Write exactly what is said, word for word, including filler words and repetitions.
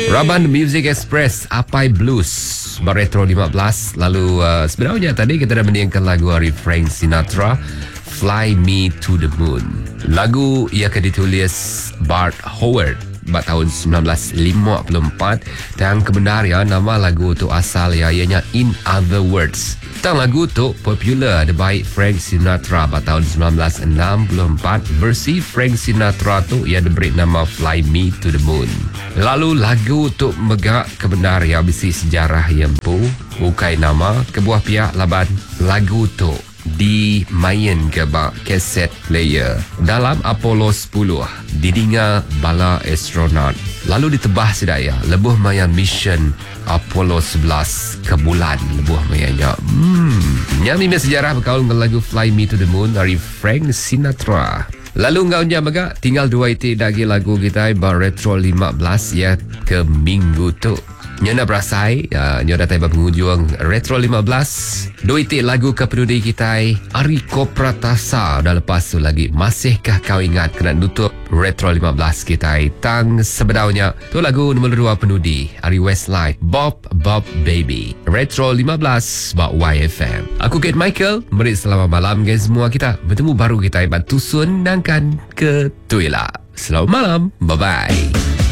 Raban Music Express Apai Blues Retro lima belas. Lalu uh, sebenarnya tadi kita dah mendengarkan lagu dari Frank Sinatra, Fly Me to the Moon. Lagu ia akan ditulis Bart Howard pada tahun sembilan belas lima puluh empat dan kebenaran nama lagu tu asal ya ianya In Other Words. Tang lagu tu popular dibaik Frank Sinatra pada tahun sembilan belas enam puluh empat. Versi Frank Sinatra tu ia diberi nama Fly Me to the Moon. Lalu lagu tu megak kebenaran bisi sejarah yang pu ukai nama kebuah pihak laban lagu tu dimain ke bak kaset player dalam Apollo sepuluh didinga bala astronaut lalu ditebah sedaya lebuh mayan mission Apollo sebelas ke bulan lebuh mayannya hmm nyami sejarah berkaul dengan lagu Fly Me to the Moon dari Frank Sinatra. Lalu ngau nya maga tinggal dua itik lagi lagu kita bar Retro lima belas ya ke minggu tu. Nyonya berasai, uh, nyonya datang penghujung Retro lima belas. Dua itik lagu ke penudi kita Ariko Pratasa. Dan lepas tu lagi masihkah kau ingat kena nutup Retro lima belas kita tang sebenarnya tu lagu nombor dua penudi Ari Westlife Bob Bob Baby. Retro lima belas bak Y F M. Aku Kate Michael. Mari selamat malam guys semua kita. Bertemu baru kita ibat tusun dan kan ke tuila. Selamat malam. Bye bye.